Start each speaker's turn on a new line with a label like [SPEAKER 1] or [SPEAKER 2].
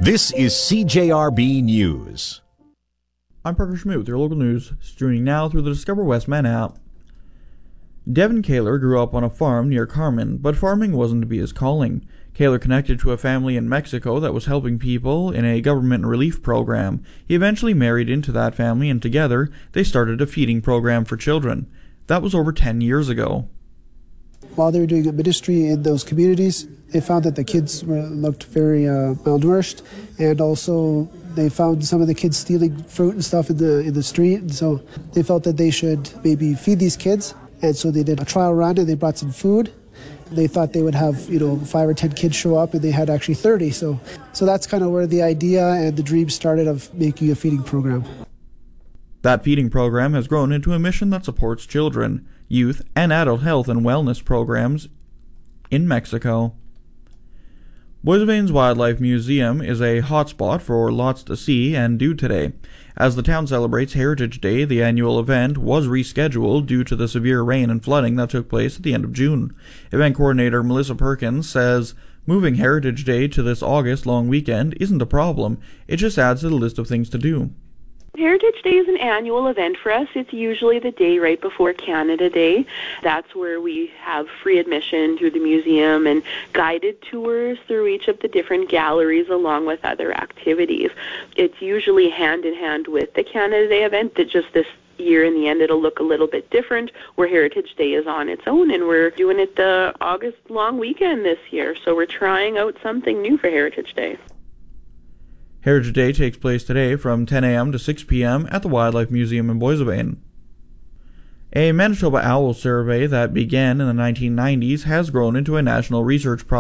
[SPEAKER 1] This is CJRB News.
[SPEAKER 2] I'm Parker Schmidt with your local news, streaming now through the Discover Westman app. Devin Kaler grew up on a farm near Carmen, but farming wasn't to be his calling. Kaler connected to a family in Mexico that was helping people in a government relief program. He eventually married into that family, and together they started a feeding program for children. That was over 10 years ago.
[SPEAKER 3] While they were doing a ministry in those communities, they found that the kids looked very malnourished, and also they found some of the kids stealing fruit and stuff in the street, and so they felt that they should maybe feed these kids. And so they did a trial run, and they brought some food. They thought they would have 5 or 10 kids show up, and they had actually 30. So that's kind of where the idea and the dream started of making a feeding program.
[SPEAKER 2] That feeding program has grown into a mission that supports children, youth, and adult health and wellness programs in Mexico. Boissevain's Wildlife Museum is a hotspot for lots to see and do today. As the town celebrates Heritage Day, the annual event was rescheduled due to the severe rain and flooding that took place at the end of June. Event coordinator Melissa Perkins says moving Heritage Day to this August long weekend isn't a problem. It just adds to the list of things to do.
[SPEAKER 4] Heritage Day is an annual event for us. It's usually the day right before Canada Day. That's where we have free admission through the museum and guided tours through each of the different galleries along with other activities. It's usually hand in hand with the Canada Day event, that just this year in the end it'll look a little bit different, where Heritage Day is on its own, and we're doing it the August long weekend this year. So we're trying out something new for Heritage Day.
[SPEAKER 2] Heritage Day takes place today from 10 a.m. to 6 p.m. at the Wildlife Museum in Boissevain. A Manitoba owl survey that began in the 1990s has grown into a national research project